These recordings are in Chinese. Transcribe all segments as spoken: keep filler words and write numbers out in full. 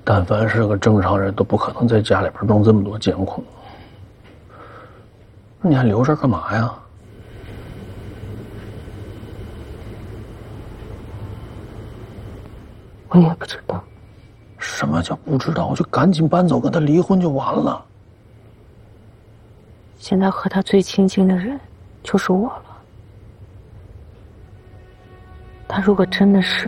但凡是个正常人都不可能在家里边弄这么多监控。你还留着干嘛呀？ 我也不知道。 什么叫不知道？我就赶紧搬走，跟他离婚就完了。 现在和他最亲近的人就是我了。他如果真的是，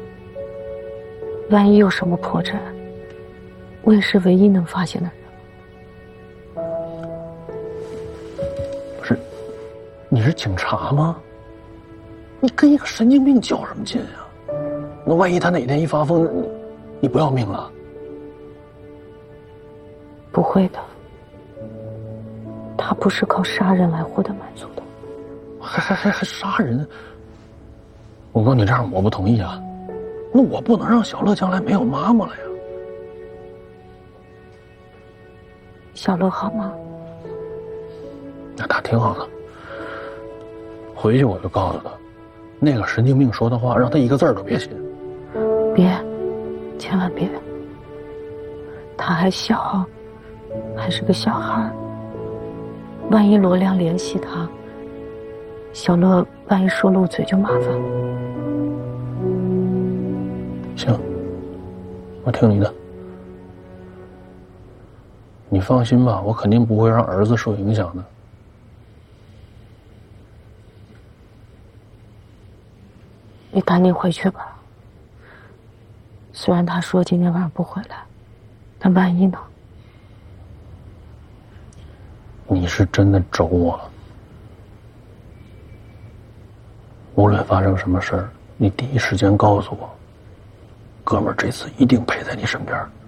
万一有什么破绽，我也是唯一能发现的人。 不是，你是警察吗？你跟一个神经病较什么劲啊？那万一他哪天一发疯，你你不要命了？ 不会的，他不是靠杀人来获得满足的。 还还还还杀人？我告诉你，这样我不同意啊！那我不能让小乐将来没有妈妈了呀。 小乐好吗？ 那他挺好的。回去我就告诉他，那个神经病说的话，让他一个字儿都别信。 别，千万别。他还小，还是个小孩，万一罗亮联系他，小乐万一说漏嘴就麻烦了。 行，我听你的。你放心吧，我肯定不会让儿子受影响的。 你赶紧回去吧。虽然他说今天晚上不回来，但万一呢？ 你是真的轴我了。无论发生什么事儿，你第一时间告诉我。哥们儿，这次一定陪在你身边。